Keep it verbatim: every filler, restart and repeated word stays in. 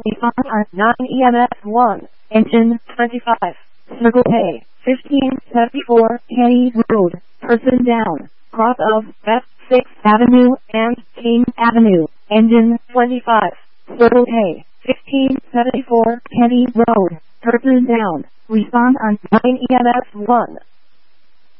We found on nine E M S one, engine twenty-five, Circle K, fifteen seventy-four Kenny Road, person down, cross of West sixth Avenue and King Avenue, engine twenty-five, Circle K, fifteen seventy-four Kenny Road, person down. Respond on nine E M S one.